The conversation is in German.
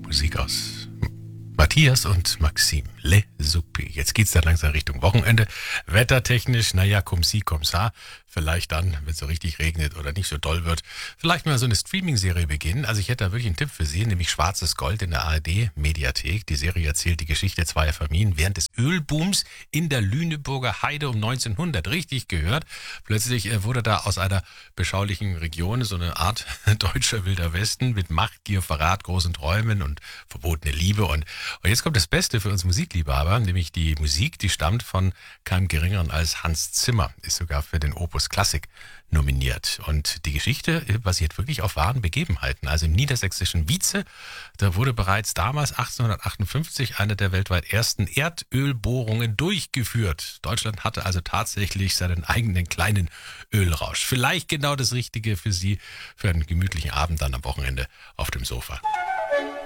Musik aus Matthias und Maxim, Les Soupés. Jetzt geht's dann langsam Richtung Wochenende. Wettertechnisch, naja, comme ci, comme ça. Vielleicht dann, wenn es so richtig regnet oder nicht so doll wird, vielleicht mal so eine Streaming-Serie beginnen. Also ich hätte da wirklich einen Tipp für Sie, nämlich Schwarzes Gold in der ARD-Mediathek. Die Serie erzählt die Geschichte zweier Familien während des Ölbooms in der Lüneburger Heide um 1900. Richtig gehört. Plötzlich wurde da aus einer beschaulichen Region so eine Art deutscher Wilder Westen mit Macht, Gier, Verrat, großen Träumen und verbotene Liebe. Und jetzt kommt das Beste für uns Musikliebhaber, nämlich die Musik, die stammt von keinem Geringeren als Hans Zimmer, ist sogar für den Opus Klassik nominiert. Und die Geschichte basiert wirklich auf wahren Begebenheiten. Also im niedersächsischen Wietze, da wurde bereits damals 1858 eine der weltweit ersten Erdölbohrungen durchgeführt. Deutschland hatte also tatsächlich seinen eigenen kleinen Ölrausch. Vielleicht genau das Richtige für Sie für einen gemütlichen Abend dann am Wochenende auf dem Sofa.